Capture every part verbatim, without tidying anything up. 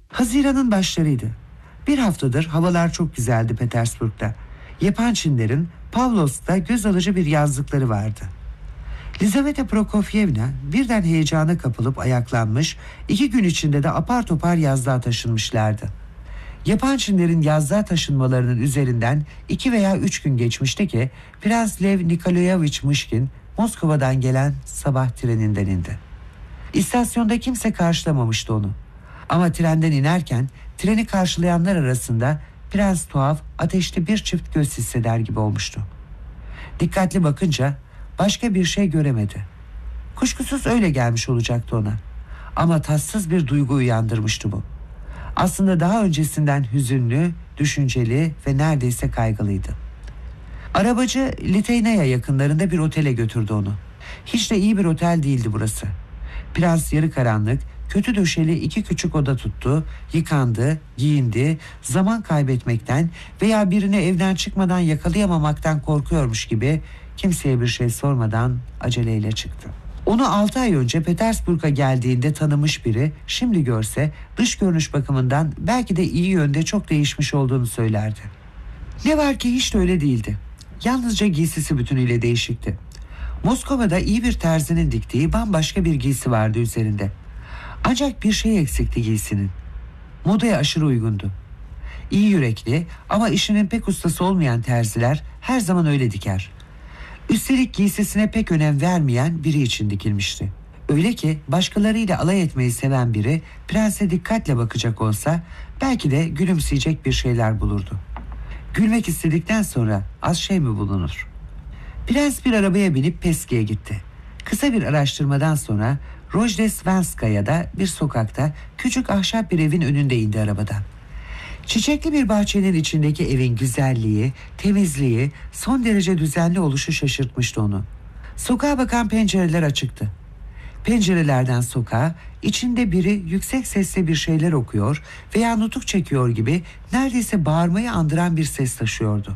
Haziran'ın başlarıydı. Bir haftadır havalar çok güzeldi Petersburg'da. Yepançinlerin Pavlovsk'ta göz alıcı bir yazlıkları vardı. Lizaveta Prokofyevna birden heyecana kapılıp ayaklanmış, iki gün içinde de apar topar yazlığa taşınmışlardı. Yepançinlerin yazlığa taşınmalarının üzerinden iki veya üç gün geçmişti ki Prens Lev Nikolayevich Mışkin Moskova'dan gelen sabah treninden indi. İstasyonda kimse karşılamamıştı onu. Ama trenden inerken treni karşılayanlar arasında prens tuhaf, ateşli bir çift göz hisseder gibi olmuştu. Dikkatli bakınca başka bir şey göremedi. Kuşkusuz öyle gelmiş olacaktı ona. Ama tatsız bir duygu uyandırmıştı bu. Aslında daha öncesinden hüzünlü, düşünceli ve neredeyse kaygılıydı. Arabacı Liteynaya yakınlarında bir otele götürdü onu. Hiç de iyi bir otel değildi burası. Prens yarı karanlık, kötü döşeli iki küçük oda tuttu, yıkandı, giyindi, zaman kaybetmekten veya birini evden çıkmadan yakalayamamaktan korkuyormuş gibi kimseye bir şey sormadan aceleyle çıktı. Onu altı ay önce Petersburg'a geldiğinde tanımış biri şimdi görse dış görünüş bakımından belki de iyi yönde çok değişmiş olduğunu söylerdi. Ne var ki hiç de öyle değildi. Yalnızca giysisi bütünüyle değişikti. Moskova'da iyi bir terzinin diktiği bambaşka bir giysi vardı üzerinde. Ancak bir şey eksikti giysinin. Modaya aşırı uygundu. İyi yürekli ama işinin pek ustası olmayan terziler her zaman öyle diker. Üstelik giysisine pek önem vermeyen biri için dikilmişti. Öyle ki başkalarıyla alay etmeyi seven biri prense dikkatle bakacak olsa belki de gülümseyecek bir şeyler bulurdu. Gülmek istedikten sonra az şey mi bulunur? Prens bir arabaya binip Peski'ye gitti. Kısa bir araştırmadan sonra Rojdestvenskaya'da bir sokakta küçük ahşap bir evin önünde indi arabadan. Çiçekli bir bahçenin içindeki evin güzelliği, temizliği, son derece düzenli oluşu şaşırtmıştı onu. Sokağa bakan pencereler açıktı. Pencerelerden sokağa, içinde biri yüksek sesle bir şeyler okuyor veya nutuk çekiyor gibi neredeyse bağırmayı andıran bir ses taşıyordu.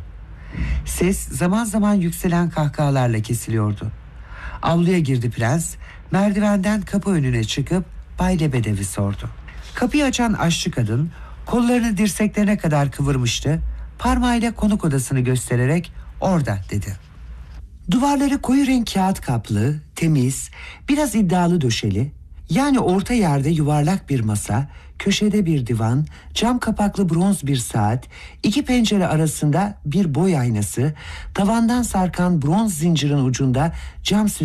Ses zaman zaman yükselen kahkahalarla kesiliyordu. Avluya girdi prens, merdivenden kapı önüne çıkıp Bay Lebedev'i sordu. Kapıyı açan aşçı kadın kollarını dirseklerine kadar kıvırmıştı, parmağıyla konuk odasını göstererek orada dedi. Duvarları koyu renk kağıt kaplı, temiz, biraz iddialı döşeli, yani orta yerde yuvarlak bir masa, köşede bir divan, cam kapaklı bronz bir saat, iki pencere arasında bir boy aynası, tavandan sarkan bronz zincirin ucunda cam